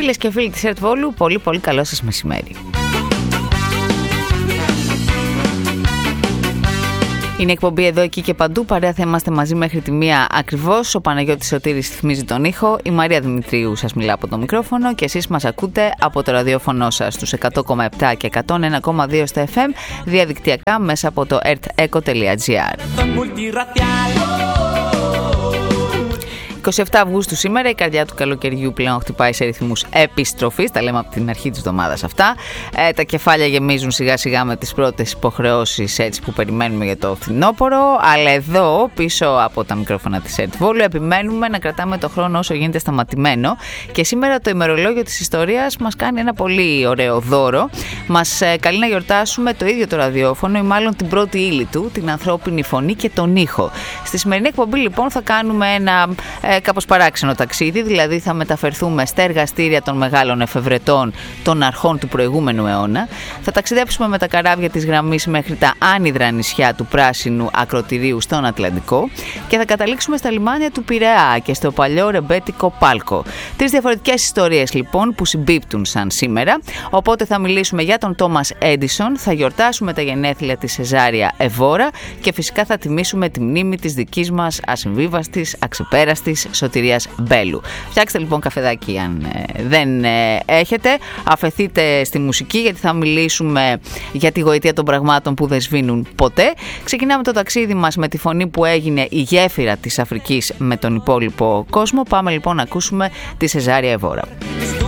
Φίλες και φίλοι της ΕΡΤ Βόλου, πολύ πολύ καλό σας μεσημέρι. Είναι εκπομπή εδώ, εκεί και παντού. Παρέα θα είμαστε μαζί μέχρι τη 1 ακριβώς. Ο Παναγιώτης Σωτήρης θυμίζει τον ήχο. Η Μαρία Δημητρίου σας μιλά από το μικρόφωνο. Και εσείς μας ακούτε από το ραδιόφωνο σας στους 100,7 και 101,2 στα FM. Διαδικτυακά μέσα από το erteco.gr. 27 Αυγούστου σήμερα, η καρδιά του καλοκαιριού πλέον χτυπάει σε ρυθμούς επιστροφής. Τα λέμε από την αρχή της εβδομάδας αυτά. Τα κεφάλια γεμίζουν σιγά σιγά με τις πρώτες υποχρεώσεις έτσι που περιμένουμε για το φθινόπωρο. Αλλά εδώ, πίσω από τα μικρόφωνα της ΕΡΤ Βόλου, επιμένουμε να κρατάμε το χρόνο όσο γίνεται σταματημένο. Και σήμερα το ημερολόγιο της ιστορίας μας κάνει ένα πολύ ωραίο δώρο. Μας καλεί να γιορτάσουμε το ίδιο το ραδιόφωνο, ή μάλλον την πρώτη ύλη του, την ανθρώπινη φωνή και τον ήχο. Στη σημερινή εκπομπή, λοιπόν, θα κάνουμε ένα κάπως παράξενο ταξίδι, δηλαδή θα μεταφερθούμε στα εργαστήρια των μεγάλων εφευρετών των αρχών του προηγούμενου αιώνα. Θα ταξιδέψουμε με τα καράβια της γραμμής μέχρι τα άνυδρα νησιά του πράσινου ακροτηρίου στον Ατλαντικό και θα καταλήξουμε στα λιμάνια του Πειραιά και στο παλιό ρεμπέτικο Πάλκο. 3 διαφορετικές ιστορίες λοιπόν που συμπίπτουν σαν σήμερα. Οπότε θα μιλήσουμε για τον Τόμας Έντισον, θα γιορτάσουμε τα γενέθλια της Σεζάρια Εβόρα και φυσικά θα τιμήσουμε τη μνήμη της δικής μας ασυμβίβαστης, αξεπέραστης Σωτηρίας Μπέλου. Φτιάξτε λοιπόν καφεδάκι αν δεν έχετε. Αφεθείτε στη μουσική, γιατί θα μιλήσουμε για τη γοητεία των πραγμάτων που δεν σβήνουν ποτέ. Ξεκινάμε το ταξίδι μας με τη φωνή που έγινε η γέφυρα της Αφρικής με τον υπόλοιπο κόσμο. Πάμε λοιπόν να ακούσουμε τη Σεζάρια Εβόρα.